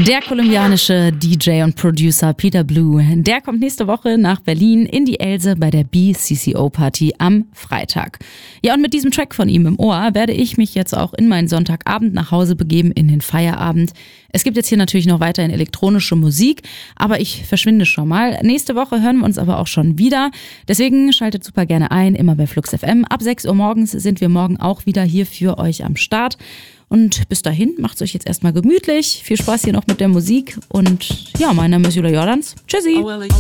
Der kolumbianische DJ und Producer Peter Blue, der kommt nächste Woche nach Berlin in die Else bei der BCCO-Party am Freitag. Ja, und mit diesem Track von ihm im Ohr werde ich mich jetzt auch in meinen Sonntagabend nach Hause begeben, in den Feierabend. Es gibt jetzt hier natürlich noch weiterhin elektronische Musik, aber ich verschwinde schon mal. Nächste Woche hören wir uns aber auch schon wieder. Deswegen schaltet super gerne ein, immer bei Flux FM. Ab 6 Uhr morgens sind wir morgen auch wieder hier für euch am Start. Und bis dahin, macht's euch jetzt erstmal gemütlich. Viel Spaß hier noch mit der Musik. Und ja, mein Name ist Julia Jordans. Tschüssi.